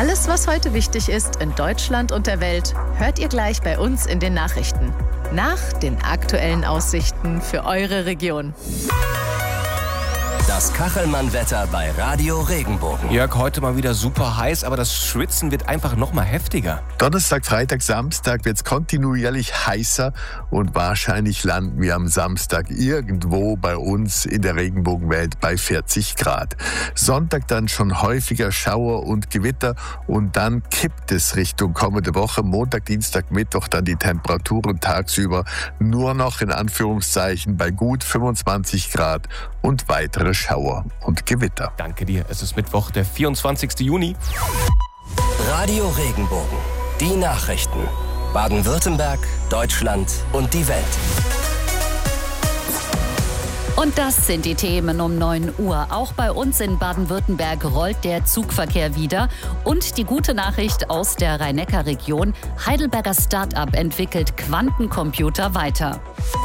Alles, was heute wichtig ist in Deutschland und der Welt, hört ihr gleich bei uns in den Nachrichten. Nach den aktuellen Aussichten für eure Region. Das Kachelmann-Wetter bei Radio Regenbogen. Jörg, heute mal wieder super heiß, aber das Schwitzen wird einfach noch mal heftiger. Donnerstag, Freitag, Samstag wird es kontinuierlich heißer und wahrscheinlich landen wir am Samstag irgendwo bei uns in der Regenbogenwelt bei 40 Grad. Sonntag dann schon häufiger Schauer und Gewitter und dann kippt es Richtung kommende Woche. Montag, Dienstag, Mittwoch dann die Temperaturen tagsüber nur noch in Anführungszeichen bei gut 25 Grad und weitere Schauer und Gewitter. Danke dir. Es ist Mittwoch, der 24. Juni. Radio Regenbogen. Die Nachrichten. Baden-Württemberg, Deutschland und die Welt. Und das sind die Themen um 9 Uhr. Auch bei uns in Baden-Württemberg rollt der Zugverkehr wieder. Und die gute Nachricht aus der Rhein-Neckar-Region: Heidelberger Start-up entwickelt Quantencomputer weiter.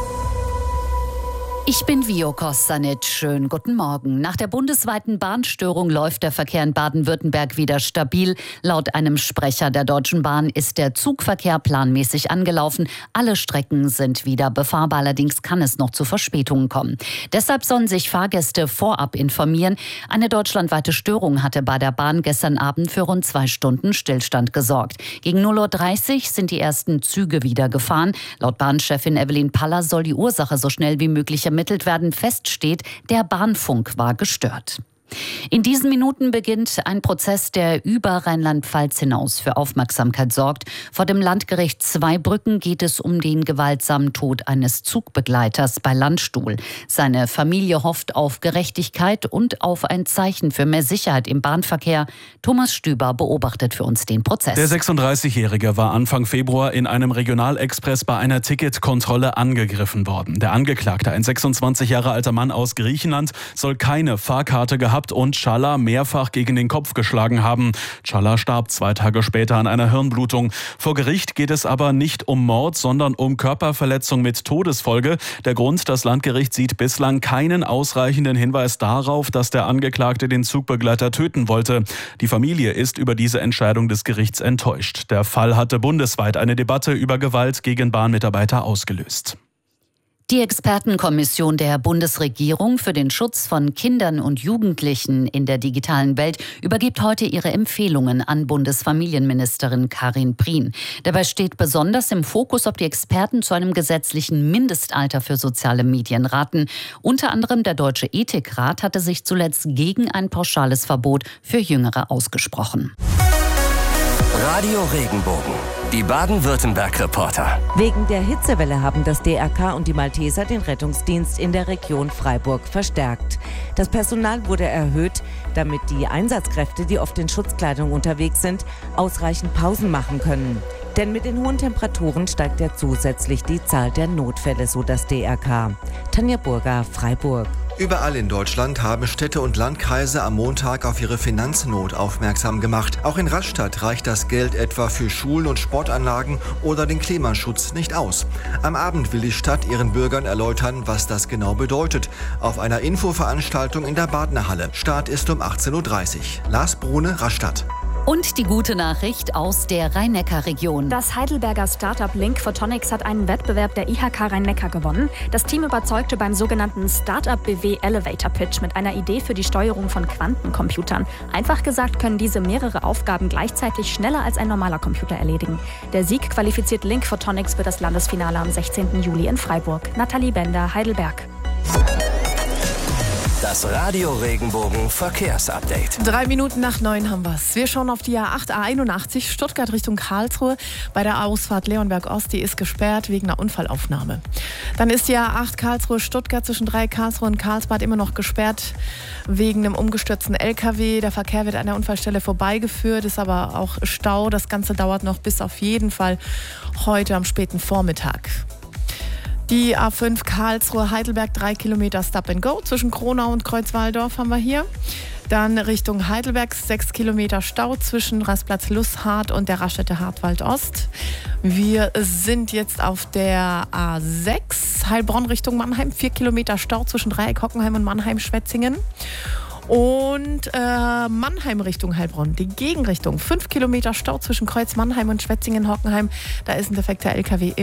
Ich bin Vio Kostanitsch. Schönen guten Morgen. Nach der bundesweiten Bahnstörung läuft der Verkehr in Baden-Württemberg wieder stabil. Laut einem Sprecher der Deutschen Bahn ist der Zugverkehr planmäßig angelaufen. Alle Strecken sind wieder befahrbar. Allerdings kann es noch zu Verspätungen kommen. Deshalb sollen sich Fahrgäste vorab informieren. Eine deutschlandweite Störung hatte bei der Bahn gestern Abend für rund 2 Stunden Stillstand gesorgt. Gegen 0:30 Uhr sind die ersten Züge wieder gefahren. Laut Bahnchefin Evelyn Paller soll die Ursache so schnell wie möglich ermittelt werden. Fest steht, der Bahnfunk war gestört. In diesen Minuten beginnt ein Prozess, der über Rheinland-Pfalz hinaus für Aufmerksamkeit sorgt. Vor dem Landgericht Zweibrücken geht es um den gewaltsamen Tod eines Zugbegleiters bei Landstuhl. Seine Familie hofft auf Gerechtigkeit und auf ein Zeichen für mehr Sicherheit im Bahnverkehr. Thomas Stüber beobachtet für uns den Prozess. Der 36-Jährige war Anfang Februar in einem Regionalexpress bei einer Ticketkontrolle angegriffen worden. Der Angeklagte, ein 26 Jahre alter Mann aus Griechenland, soll keine Fahrkarte gehabt und Chala mehrfach gegen den Kopf geschlagen haben. Chala starb 2 Tage später an einer Hirnblutung. Vor Gericht geht es aber nicht um Mord, sondern um Körperverletzung mit Todesfolge. Der Grund: das Landgericht sieht bislang keinen ausreichenden Hinweis darauf, dass der Angeklagte den Zugbegleiter töten wollte. Die Familie ist über diese Entscheidung des Gerichts enttäuscht. Der Fall hatte bundesweit eine Debatte über Gewalt gegen Bahnmitarbeiter ausgelöst. Die Expertenkommission der Bundesregierung für den Schutz von Kindern und Jugendlichen in der digitalen Welt übergibt heute ihre Empfehlungen an Bundesfamilienministerin Karin Prien. Dabei steht besonders im Fokus, ob die Experten zu einem gesetzlichen Mindestalter für soziale Medien raten. Unter anderem der Deutsche Ethikrat hatte sich zuletzt gegen ein pauschales Verbot für Jüngere ausgesprochen. Radio Regenbogen. Die Baden-Württemberg-Reporter. Wegen der Hitzewelle haben das DRK und die Malteser den Rettungsdienst in der Region Freiburg verstärkt. Das Personal wurde erhöht, damit die Einsatzkräfte, die oft in Schutzkleidung unterwegs sind, ausreichend Pausen machen können. Denn mit den hohen Temperaturen steigt ja zusätzlich die Zahl der Notfälle, so das DRK. Tanja Burger, Freiburg. Überall in Deutschland haben Städte und Landkreise am Montag auf ihre Finanznot aufmerksam gemacht. Auch in Rastatt reicht das Geld etwa für Schulen und Sportanlagen oder den Klimaschutz nicht aus. Am Abend will die Stadt ihren Bürgern erläutern, was das genau bedeutet. Auf einer Infoveranstaltung in der Badnerhalle. Start ist um 18:30 Uhr. Lars Brune, Rastatt. Und die gute Nachricht aus der Rhein-Neckar-Region. Das Heidelberger Startup Link Photonics hat einen Wettbewerb der IHK Rhein-Neckar gewonnen. Das Team überzeugte beim sogenannten Startup BW Elevator Pitch mit einer Idee für die Steuerung von Quantencomputern. Einfach gesagt können diese mehrere Aufgaben gleichzeitig schneller als ein normaler Computer erledigen. Der Sieg qualifiziert Link Photonics für das Landesfinale am 16. Juli in Freiburg. Nathalie Bender, Heidelberg. Das Radio Regenbogen Verkehrsupdate. 3 Minuten nach 9 haben wir's. Wir schauen auf die A8, A81, Stuttgart Richtung Karlsruhe. Bei der Ausfahrt Leonberg Ost, die ist gesperrt wegen einer Unfallaufnahme. Dann ist die A8 Karlsruhe-Stuttgart zwischen Karlsruhe und Karlsbad immer noch gesperrt wegen einem umgestürzten LKW. Der Verkehr wird an der Unfallstelle vorbeigeführt, ist aber auch Stau. Das Ganze dauert noch bis auf jeden Fall heute am späten Vormittag. Die A5 Karlsruhe-Heidelberg, 3 Kilometer Stop and Go. Zwischen Kronau und Kreuzwaldorf haben wir hier. Dann Richtung Heidelberg 6 Kilometer Stau zwischen Rastplatz Lusshardt und der Raststätte Hartwald Ost. Wir sind jetzt auf der A6 Heilbronn Richtung Mannheim. 4 Kilometer Stau zwischen Dreieck Hockenheim und Mannheim-Schwetzingen. Und Mannheim Richtung Heilbronn, die Gegenrichtung. 5 Kilometer Stau zwischen Kreuz Mannheim und Schwetzingen-Hockenheim. Da ist ein defekter LKW